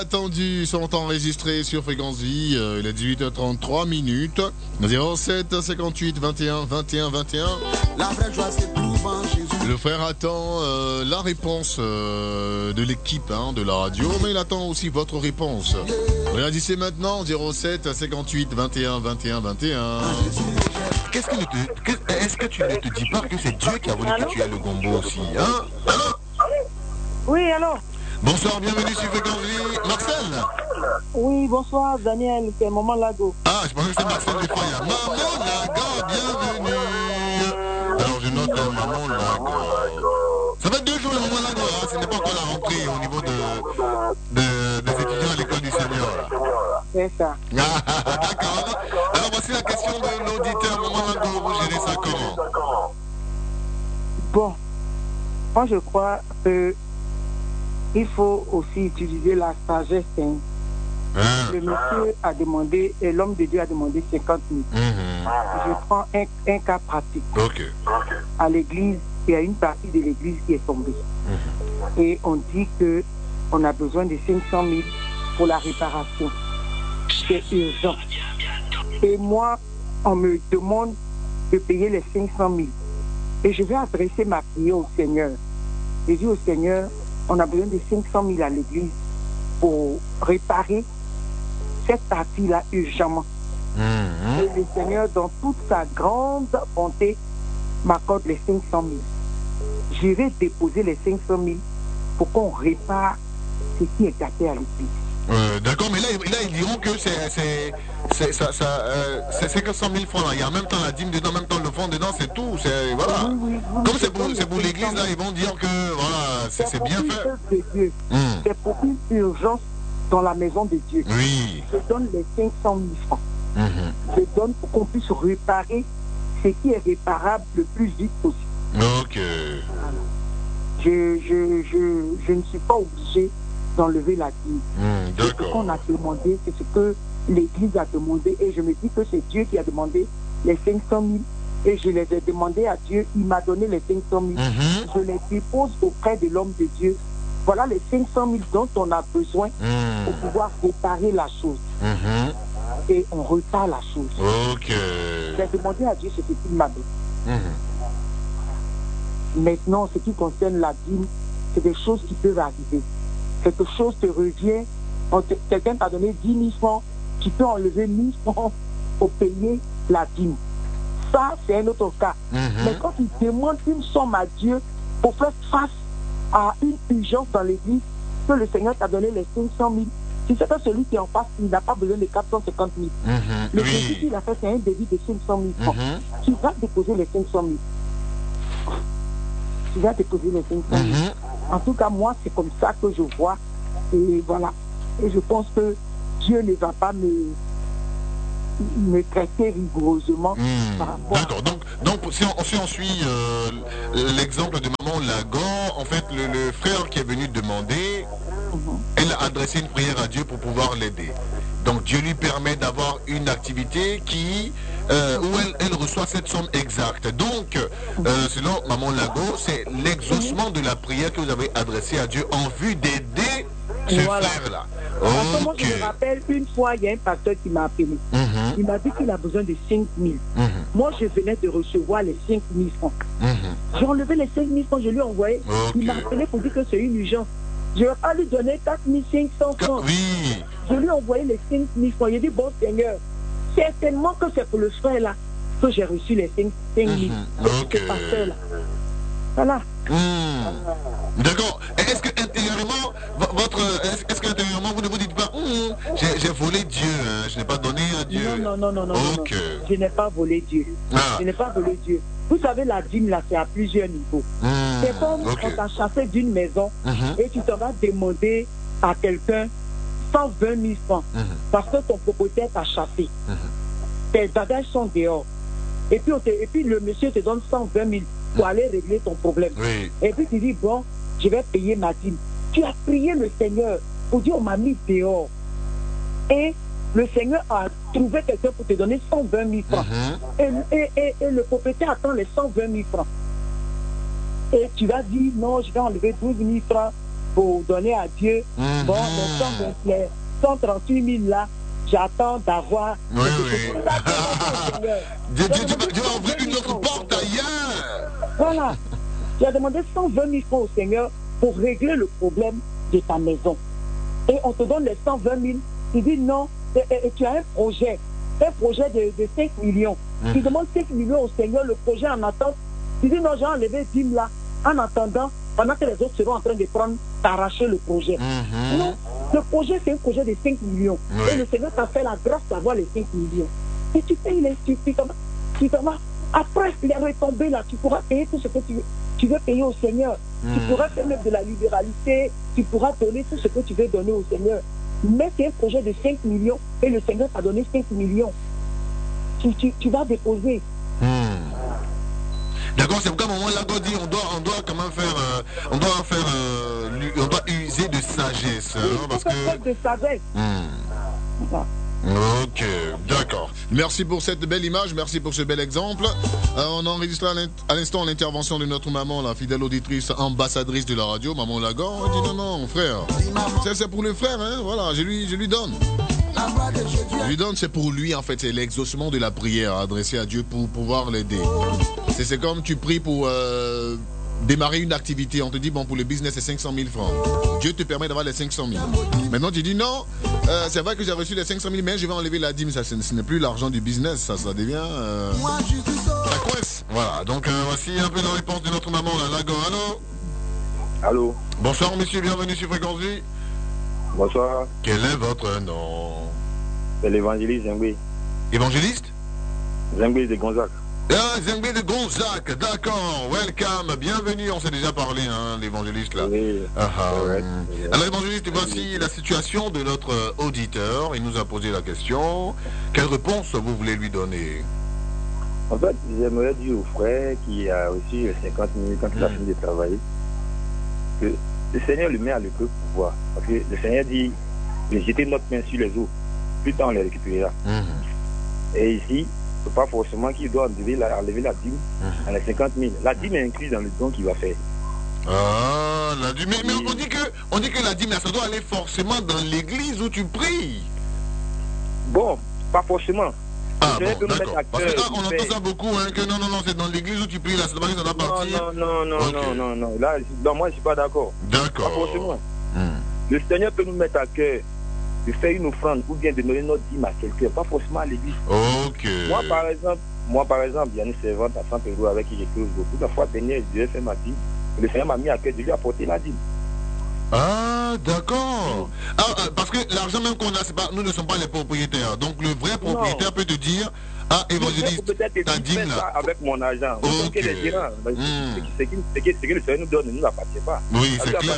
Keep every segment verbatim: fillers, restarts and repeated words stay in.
Attendus sont enregistrés sur Fréquence Vie, euh, il est dix-huit heures trente-trois minutes, zéro sept cinquante-huit vingt et un vingt et un vingt et un. La vraie joie c'est tout en Jésus. Le frère attend euh, la réponse euh, de l'équipe hein, de la radio, mais il attend aussi votre réponse. Réagissez maintenant, zéro sept cinquante-huit vingt et un vingt et un vingt et un. Qu'est-ce que te, est-ce que tu ne te dis pas que c'est Dieu qui a voulu que tu aies le gombo aussi, hein? Allô? Oui, alors. Bonsoir, bienvenue sur Fréquence Vie. Marcel? Oui, bonsoir, Daniel, c'est Maman Lago. Ah, je pensais que c'était Marcel des Foyas. Maman Lago, bienvenue. Alors, je note euh, Maman Lago. Ça fait deux jours le Maman Lago, hein? Ce n'est pas encore la rentrée au niveau de, de, des étudiants à l'école du Seigneur. C'est ça. Ah, d'accord. Alors, voici la question de l'auditeur. Maman Lago, vous gérez ça comment? Bon, moi je crois que il faut aussi utiliser la sagesse. Hein. Hein? Le monsieur a demandé, et l'homme de Dieu a demandé cinquante mille. Mm-hmm. Je prends un, un cas pratique. Okay. À l'église, il y a une partie de l'église qui est tombée. Mm-hmm. Et on dit qu'on a besoin de cinq cent mille pour la réparation. C'est urgent. Et moi, on me demande de payer les cinq cent mille. Et je vais adresser ma prière au Seigneur. Je dis au Seigneur, on a besoin de cinq cent mille à l'église pour réparer cette partie-là urgemment. Mmh. Et le Seigneur, dans toute sa grande bonté, m'accorde les cinq cent mille. J'irai déposer les cinq cent mille pour qu'on répare ce qui est gâté à l'église. Euh, D'accord, mais là, là, ils diront que c'est ça, ça, euh, cinq cent mille francs. Là. Il y a en même temps la dîme dedans, en même temps le fond dedans, c'est tout. Voilà. Oui, oui, oui, comme c'est pour, pour l'église, là, ils vont dire que voilà, c'est bien fait. De mmh. C'est pour une urgence dans la maison de Dieu. Oui. Je donne les cinq cent mille francs. Mmh. Je donne pour qu'on puisse réparer ce qui est réparable le plus vite possible. Ok. Voilà. Je, je, je, je ne suis pas obligé d'enlever la dîme. Mmh, c'est ce qu'on a demandé, c'est ce que l'église a demandé, et je me dis que c'est Dieu qui a demandé les cinq cent mille, et je les ai demandé à Dieu, il m'a donné les cinq cent mille, mmh. Je les dépose auprès de l'homme de Dieu. Voilà les cinq cent mille dont on a besoin mmh. pour pouvoir réparer la chose. Mmh. Et on repart la chose. Ok. J'ai demandé à Dieu ce qu'il m'a donné. Mmh. Maintenant, ce qui concerne la dîme, c'est des choses qui peuvent arriver. Quelque chose te revient, quelqu'un t'a donné dix mille francs, tu peux enlever mille francs pour payer la dîme. Ça, c'est un autre cas. Mm-hmm. Mais quand tu demandes une somme à Dieu pour faire face à une urgence dans l'église, que le Seigneur t'a donné les cinq cent mille, si c'est que celui qui est en face, il n'a pas besoin de quatre cent cinquante mille. Mm-hmm. Le débit oui. qu'il a fait, c'est un débit de cinq cent mille francs. Mm-hmm. Tu vas déposer les cinq cent mille. Tu vas déposer les cinq cent mille. Mm-hmm. En tout cas, moi, c'est comme ça que je vois. Et voilà. Et je pense que Dieu ne va pas me, me traiter rigoureusement. Mmh, D'accord. Donc, donc si, on, si on suit euh, l'exemple de Maman Lagan, en fait, le, le frère qui est venu demander, mmh. elle a adressé une prière à Dieu pour pouvoir l'aider. Donc, Dieu lui permet d'avoir une activité qui... Euh, où elle, elle reçoit cette somme exacte. Donc, euh, selon Maman Lago, c'est l'exaucement de la prière que vous avez adressée à Dieu en vue d'aider ce voilà. frère-là. Okay. Moi, je me rappelle, une fois, il y a un pasteur qui m'a appelé. Mm-hmm. Il m'a dit qu'il a besoin de cinq mille. Mm-hmm. Moi, je venais de recevoir les cinq mille francs. Mm-hmm. J'ai enlevé les cinq mille francs, je lui ai envoyé. Okay. Il m'a appelé pour dire que c'est une urgence. Je ne vais pas lui donner quatre mille cinq cents francs. Oui. Je lui ai envoyé les cinq mille francs. Il a dit, bon Seigneur, certainement que c'est pour le frère là que j'ai reçu les cinq mille. Mmh, okay. Là. Voilà. Mmh. D'accord. Est-ce que intérieurement, votre, est-ce, est-ce qu'intérieurement vous ne vous dites pas, mmh, j'ai, j'ai volé Dieu, hein, je n'ai pas donné à Dieu. Non, non, non, non, non, okay. non. Je n'ai pas volé Dieu. Ah. Je n'ai pas volé Dieu. Vous savez, la dîme là, c'est à plusieurs niveaux. Mmh, c'est comme okay. quand tu as chassé d'une maison mmh. et tu te vas demander à quelqu'un cent vingt mille francs mmh. parce que ton propriétaire t'a chassé. Mmh. Tes bagages sont dehors. Et puis, te, et puis le monsieur te donne cent vingt mille pour mmh. aller régler ton problème. Oui. Et puis tu dis, bon, je vais payer ma dîme. Tu as prié le Seigneur pour dire, on m'a mis dehors. Et le Seigneur a trouvé quelqu'un pour te donner cent vingt mille francs. Mmh. Et, et, et, et le propriétaire attend les cent vingt mille francs. Et tu vas dire, non, je vais enlever douze mille francs pour donner à Dieu. Mm-hmm. Bon, les cent trente-huit mille là, j'attends d'avoir. Oui, oui. Dieu, Dieu, Dieu, Dieu va ouvrir une autre porte ailleurs. Voilà. Tu as demandé cent vingt mille francs au Seigneur pour régler le problème de ta maison. Et on te donne les cent vingt mille. Tu dis non, et, et, et tu as un projet, un projet de, de cinq millions. Mmh. Tu demandes cinq millions au Seigneur, le projet en attente. Tu dis non, j'ai enlevé dix là, en attendant, pendant que les autres seront en train de prendre, d'arracher le projet. Mmh. Non, le projet, c'est un projet de cinq millions. Oui. Et le Seigneur t'a fait la grâce d'avoir les cinq millions. Et tu payes les tu, tu, tu, tu, après les retombées là, tu pourras payer tout ce que tu veux. Tu veux payer au Seigneur. Mmh. Tu pourras faire même de la libéralité. Tu pourras donner tout ce que tu veux donner au Seigneur. Mais c'est un projet de cinq millions et le Seigneur t'a donné cinq millions. Tu, tu, tu vas déposer. Mmh. D'accord, c'est pourquoi à un moment là, dit on doit, on doit quand même faire, euh, on doit faire, euh, on doit user de sagesse. Oui, hein, parce que de sagesse. Mmh. Voilà. Ok, d'accord. Merci pour cette belle image, merci pour ce bel exemple. Euh, on a enregistré à l'instant l'intervention de notre maman, la fidèle auditrice, ambassadrice de la radio, Maman Lagan. Elle dit non, non, frère, ça c'est pour le frère, hein, voilà, je lui, je lui donne. Je lui donne, c'est pour lui en fait, c'est l'exaucement de la prière adressée à Dieu pour pouvoir l'aider. C'est, c'est comme tu pries pour euh, démarrer une activité, on te dit bon pour le business c'est cinq cent mille francs. Dieu te permet d'avoir les cinq cent mille. Maintenant tu dis non, euh, c'est vrai que j'ai reçu les cinq cent mille mais je vais enlever la dîme, ça ce n'est plus l'argent du business, ça, ça devient... Euh, ça coince. Voilà, donc euh, voici un peu la réponse de notre maman, là, Lago. Allô. Allô. Bonsoir monsieur, bienvenue sur Fréquence Vie. Bonsoir. Quel est votre nom? C'est l'évangéliste Zengwe. Évangéliste Zengwe de Gonzac. Ah, Zengwe de Gonzac, d'accord, welcome, bienvenue, on s'est déjà parlé, hein, l'évangéliste là. Oui. Ah, ah. Ouais, Alors l'évangéliste, voici la situation de notre auditeur, il nous a posé la question, quelle réponse vous voulez lui donner? En fait, j'aimerais dire au frère qui a reçu les cinquante mille quand il a fini de travailler, que le Seigneur lui met à le peu pouvoir. Parce que le Seigneur dit de jeter notre main sur les eaux, plus tard on les récupérera. Mm-hmm. Et ici, c'est pas forcément qu'il doit enlever la, enlever la dîme mm-hmm. à les cinquante mille. La dîme est incluse dans le don qu'il va faire. Ah, la dîme. Mais, mais on, dit que, on dit que la dîme, ça doit aller forcément dans l'église où tu pries. Bon, pas forcément. Ah bon, d'accord. Parce que là, on entend ça beaucoup, hein, que non, non, non, c'est dans l'église où tu pries, là, c'est pas que ça doit partir. Non, non, non, okay. non, non, non, là, non, moi, je suis pas d'accord. D'accord. Pas forcément. Hmm. Le Seigneur peut nous mettre à cœur de faire une offrande ou bien de donner notre dîme à quelqu'un, pas forcément à l'église. Ok. Moi, par exemple, moi, par exemple, il y a une servante à Saint-Pédro avec qui j'écris beaucoup. La fois dernière, je lui ai fait ma dîme. Le Seigneur m'a mis à cœur de lui apporter la dîme. Ah, d'accord. Ah, parce que l'argent même qu'on a, c'est pas, nous ne sommes pas les propriétaires. Donc le vrai propriétaire non. peut te dire, ah, évangéliste, ta dîme là. Avec mon argent. Okay. Mm. Ce que le Seigneur nous donne ne nous appartient pas. Oui, c'est clair.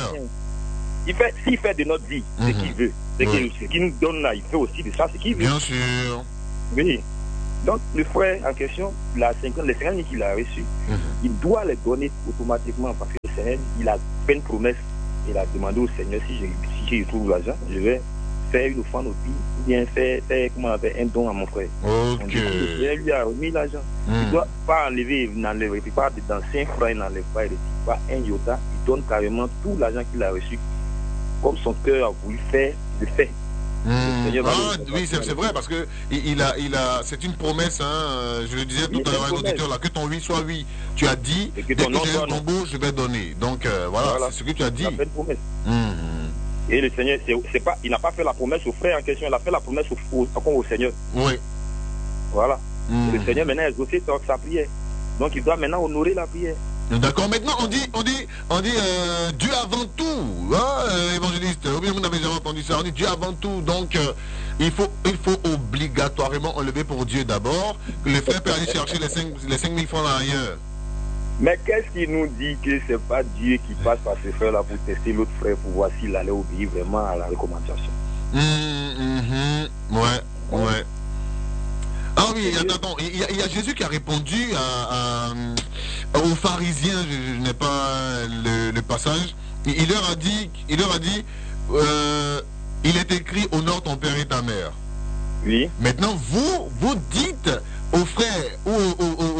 Il fait, s'il fait de notre vie ce mm-hmm. qu'il veut, ce oui. qu'il nous donne là, il fait aussi de ça ce qu'il veut. Bien sûr. Oui. Donc le frère en question, la cinquante, les cinquante qu'il a reçus, mm-hmm. il doit les donner automatiquement parce que le Seigneur, il a fait une promesse. Il a demandé au Seigneur si je, si je trouve l'argent, je vais faire une offrande au pays, ou bien faire, faire comment on appelle, un don à mon frère. Ok. Il lui a remis l'argent. Mm. Il ne doit pas enlever, il n'enlève pas dans cinq francs, il n'enlève pas, il ne retire pas un iota, il donne carrément tout l'argent qu'il a reçu, comme son cœur a voulu faire, le fait. Mmh. Ah, oui, c'est, c'est vrai, parce que il, il a, il a, c'est une promesse, hein, je le disais tout à l'heure à un auditeur, là, que ton oui soit oui. Tu as dit, dès que, que j'ai un tombeau, je vais donner. Donc, euh, voilà, voilà, c'est ce que tu as dit. Il a fait une promesse. Mmh. Et le Seigneur, c'est, c'est pas, il n'a pas fait la promesse au frère en question, il a fait la promesse au, au, au, au Seigneur. Oui. Voilà. Mmh. Et le Seigneur, maintenant, a exaucé sa prière. Donc, il doit maintenant honorer la prière. D'accord, maintenant on dit, on dit, on dit euh, Dieu avant tout, hein, euh, évangéliste, ou bien vous n'avez jamais entendu ça, on dit Dieu avant tout, donc euh, il faut il faut obligatoirement enlever pour Dieu d'abord, que le frère peut aller chercher les cinq les cinq mille francs là ailleurs. Mais qu'est-ce qui nous dit que c'est pas Dieu qui passe par ce frère là pour tester l'autre frère pour voir s'il allait obéir vraiment à la recommandation? Mmh, mmh, ouais, ouais. Ah oui, attends, il y, a, il y a Jésus qui a répondu à, à, aux pharisiens, je, je n'ai pas le, le passage, il, il leur a dit, il leur a dit, euh, il est écrit, honore ton père et ta mère. Oui. Maintenant, vous, vous dites aux frères ou aux, aux, aux, aux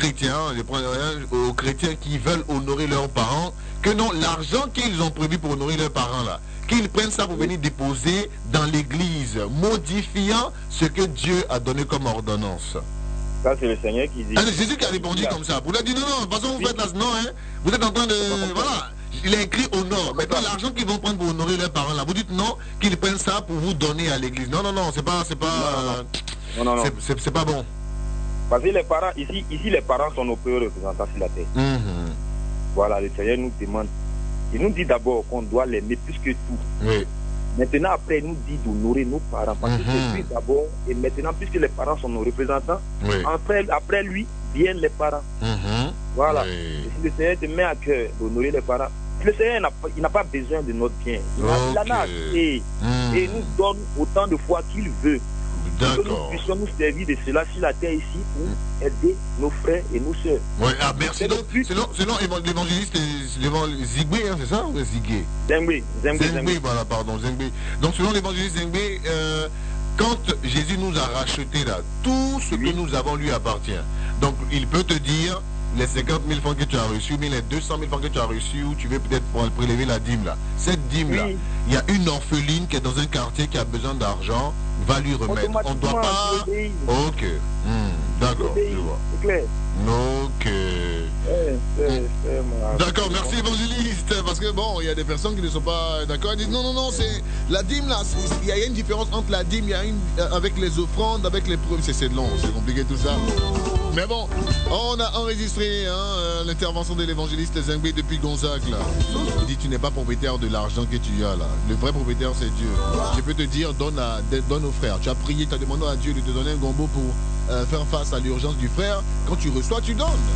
chrétiens, je prends, hein, aux chrétiens qui veulent honorer leurs parents, que non, l'argent qu'ils ont prévu pour honorer leurs parents là, qu'ils prennent ça pour venir déposer dans l'église, modifiant ce que Dieu a donné comme ordonnance. Ça, c'est le Seigneur qui dit. Ah, c'est Jésus qui a répondu comme ça. Vous lui avez dit non, non, de toute façon, vous faites là, non, hein. Vous êtes en train de. Voilà. Il a écrit honor. Maintenant, l'argent qu'ils vont prendre pour honorer leurs parents là, vous dites non, qu'ils prennent ça pour vous donner à l'église. Non, non, non, c'est pas. C'est pas. Non, non, non. C'est, c'est pas bon. Parce que les parents, ici, ici les parents sont nos plus représentants sur la terre. Mm-hmm. Voilà, le Seigneur nous demande. Il nous dit d'abord qu'on doit l'aimer plus que tout. Oui. Maintenant, après, il nous dit d'honorer nos parents. Parce que c'est lui d'abord. Et maintenant, puisque les parents sont nos représentants, oui. après, après lui, viennent les parents. Mm-hmm. Voilà. Oui. Et si le Seigneur te met à cœur d'honorer les parents, le Seigneur n'a pas, il n'a pas besoin de notre bien. Il, okay. a, il en a assez. Mm. Et il nous donne autant de fois qu'il veut. D'accord. Que nous puissions nous servir de cela sur la terre ici pour mm. aider nos frères et nos sœurs. Oui, ah, merci. Donc, selon, selon l'évangéliste Zigbe, hein, c'est ça ou Zigué Zengbe. Zengbe, Zengbe, voilà, pardon, Zengbe. Donc, selon l'évangéliste Zengbe, euh, quand Jésus nous a racheté là, tout ce oui. que nous avons lui appartient. Donc, il peut te dire les cinquante mille francs que tu as reçus, mais les deux cent mille francs que tu as reçus, ou tu veux peut-être prélever la dîme là. Cette dîme là, oui. il y a une orpheline qui est dans un quartier qui a besoin d'argent, va lui remettre. On ne doit pas. Ok. Hmm. D'accord, je vois. C'est clair. Ok. Ouais, c'est, c'est d'accord, merci évangéliste. Parce que bon, il y a des personnes qui ne sont pas d'accord. Ils disent non, non, non, c'est la dîme là. Il y a une différence entre la dîme, il y a une avec les offrandes, avec les preuves. C'est, c'est long, c'est compliqué tout ça. Mais bon, on a enregistré hein, l'intervention de l'évangéliste Zengbe depuis Gonzague là. Il dit tu n'es pas propriétaire de l'argent que tu as là. Le vrai propriétaire c'est Dieu. Je peux te dire donne, à, donne aux frères. Tu as prié, tu as demandé à Dieu de te donner un gombo pour euh, faire face à l'urgence du frère. Quand tu reçois, tu donnes.